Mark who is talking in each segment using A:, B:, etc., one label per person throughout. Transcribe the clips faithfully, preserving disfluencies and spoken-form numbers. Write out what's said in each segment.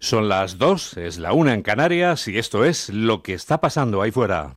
A: Son las dos, es la una en Canarias y esto es lo que está pasando ahí fuera.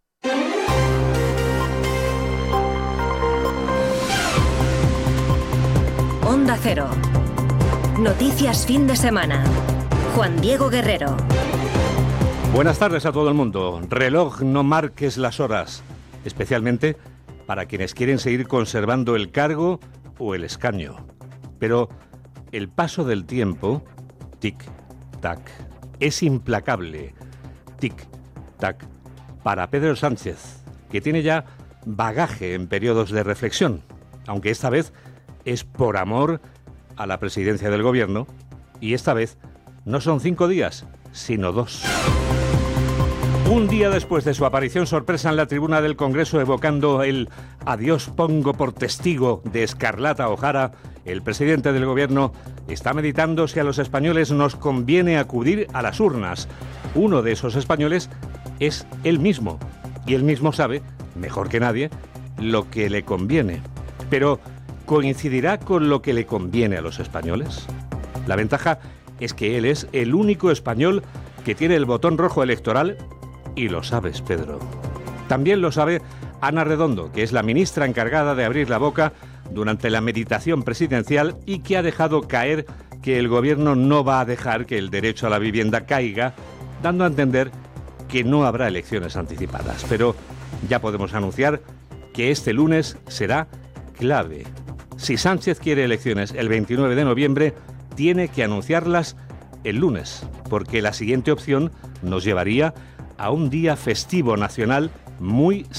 B: Onda Cero. Noticias fin de semana. Juan Diego Guerrero.
A: Buenas tardes a todo el mundo. Reloj, no marques las horas, especialmente para quienes quieren seguir conservando el cargo o el escaño. Pero el paso del tiempo, tic-tac, es implacable. Tic-tac para Pedro Sánchez, que tiene ya bagaje en periodos de reflexión, aunque esta vez es por amor a la presidencia del gobierno, y esta vez no son cinco días, sino dos. Un día después de su aparición sorpresa en la tribuna del Congreso evocando el "adiós pongo por testigo" de Escarlata O'Hara, el presidente del gobierno está meditando si a los españoles nos conviene acudir a las urnas. Uno de esos españoles es él mismo, y él mismo sabe, mejor que nadie, lo que le conviene. Pero ¿coincidirá con lo que le conviene a los españoles? La ventaja es que él es el único español que tiene el botón rojo electoral, y lo sabes, Pedro. También lo sabe Ana Redondo, que es la ministra encargada de abrir la boca durante la meditación presidencial y que ha dejado caer que el gobierno no va a dejar que el derecho a la vivienda caiga, dando a entender que no habrá elecciones anticipadas. Pero ya podemos anunciar que este lunes será clave. Si Sánchez quiere elecciones el veintinueve de noviembre, tiene que anunciarlas el lunes, porque la siguiente opción nos llevaría a un día festivo nacional muy